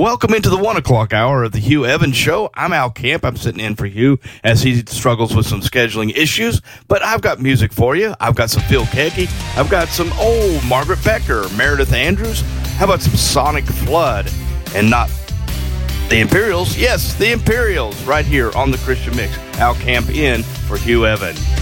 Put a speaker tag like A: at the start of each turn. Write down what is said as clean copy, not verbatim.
A: Welcome into the 1 o'clock hour of the Hugh Evans Show. I'm Al Camp. I'm sitting in for Hugh as he struggles with some scheduling issues. But I've got music for you. I've got some Phil Keaggy. I've got some old Margaret Becker, Meredith Andrews. How about some Sonic Flood? And not the Imperials. Yes, the Imperials right here on the Christian Mix. Al Camp in for Hugh Evans.